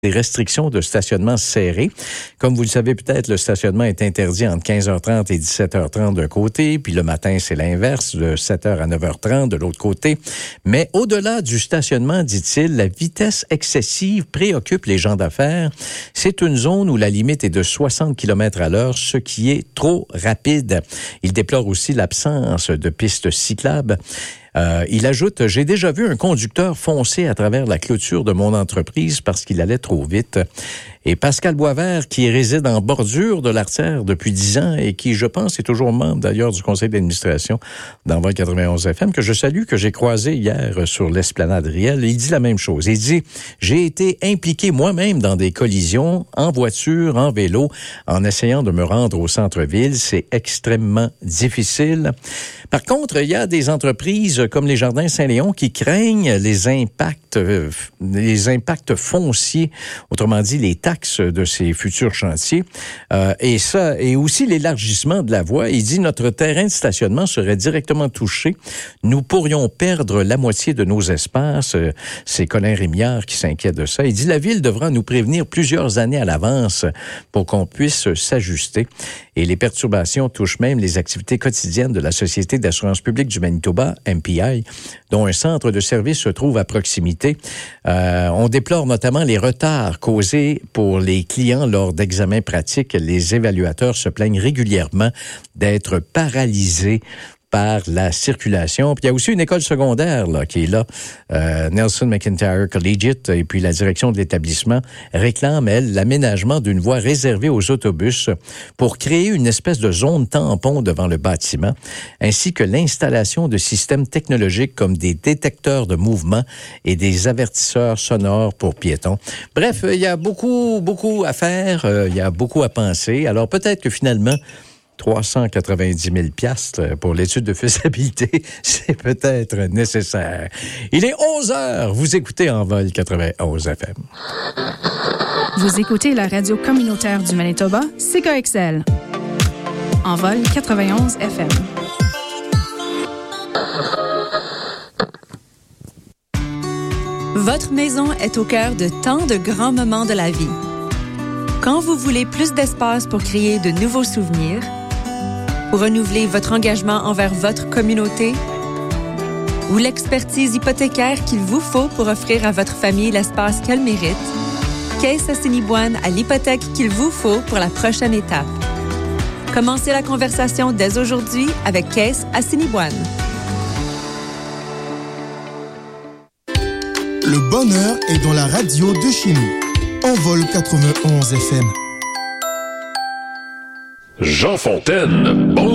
des restrictions de stationnement serrées. Comme vous le savez peut-être, le stationnement est interdit entre 15h30 et 17h30 d'un côté, puis le matin, c'est l'inverse, de 7h à 9h30 de l'autre côté. Mais au-delà du stationnement, dit-il, la vitesse excessive préoccupe les gens d'affaires. C'est une zone où la limite est de 60 km/h, ce qui est trop rapide. Il déplore aussi l'absence de pistes cyclables. Il ajoute « J'ai déjà vu un conducteur foncer à travers la clôture de mon entreprise parce qu'il allait trop vite. » Et Pascal Boisvert, qui réside en bordure de l'artère depuis 10 ans et qui, je pense, est toujours membre d'ailleurs du conseil d'administration d'Envol 91 FM, que je salue, que j'ai croisé hier sur l'esplanade Riel, il dit la même chose. Il dit « J'ai été impliqué moi-même dans des collisions en voiture, en vélo, en essayant de me rendre au centre-ville. C'est extrêmement difficile. » Par contre, il y a des entreprises comme les Jardins Saint-Léon qui craignent les impacts fonciers, autrement dit les taxes de ces futurs chantiers, et aussi l'élargissement de la voie. Il dit notre terrain de stationnement serait directement touché. Nous pourrions perdre la moitié de nos espaces. C'est Colin Rémillard qui s'inquiète de ça. Il dit la ville devra nous prévenir plusieurs années à l'avance pour qu'on puisse s'ajuster. Et les perturbations touchent même les activités quotidiennes de la Société d'assurance publique du Manitoba, MPI, dont un centre de service se trouve à proximité. On déplore notamment les retards causés pour les clients lors d'examens pratiques. Les évaluateurs se plaignent régulièrement d'être paralysés par la circulation. Puis il y a aussi une école secondaire là, qui est là, Nelson McIntyre Collegiate, et puis la direction de l'établissement réclame, elle, l'aménagement d'une voie réservée aux autobus pour créer une espèce de zone tampon devant le bâtiment, ainsi que l'installation de systèmes technologiques comme des détecteurs de mouvement et des avertisseurs sonores pour piétons. Bref, il y a beaucoup à faire, il y a beaucoup à penser. Alors peut-être que finalement, 390 000 $ pour l'étude de faisabilité, c'est peut-être nécessaire. Il est 11h, vous écoutez Envol 91 FM. Vous écoutez la radio communautaire du Manitoba, CKXL. Envol 91 FM. Votre maison est au cœur de tant de grands moments de la vie. Quand vous voulez plus d'espace pour créer de nouveaux souvenirs, pour renouveler votre engagement envers votre communauté, ou l'expertise hypothécaire qu'il vous faut pour offrir à votre famille l'espace qu'elle mérite, Caisse Assiniboine a l'hypothèque qu'il vous faut pour la prochaine étape. Commencez la conversation dès aujourd'hui avec Caisse Assiniboine. Le bonheur est dans la radio de chez nous. Envol 91 FM. Jean Fontaine, bon